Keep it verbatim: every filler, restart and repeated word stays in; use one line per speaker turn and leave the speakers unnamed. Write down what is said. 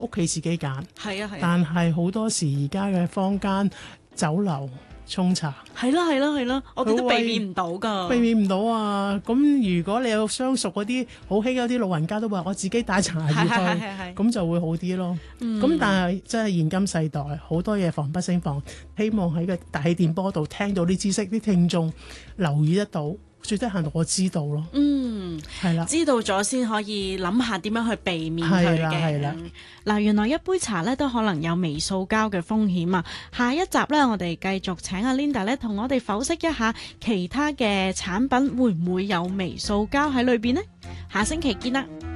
屋企自己揀，
係啊係啊，
但係好多時而家嘅坊間酒樓沖茶
係咯係咯係咯，我哋都
佢會
避免唔到㗎。
避免唔到啊！咁如果你有相熟嗰啲好興，有啲老人家都話我自己帶茶葉
係係係
去，
係係
咁就會好啲咯。咁、但係真係現今世代好多嘢防不勝防，希望喺個大氣電波度聽到啲知識，啲聽眾留意得到，最低限度我知道咯。
嗯，
係啦，
知道咗先可以諗下點樣去避免佢
係啦係啦
嘅。嗱，原來一杯茶咧都可能有微塑膠嘅風險啊！下一集咧，我哋繼續請阿 Linda 咧同我哋剖析一下其他嘅產品會唔會有微塑膠喺裏邊呢？下星期見啦！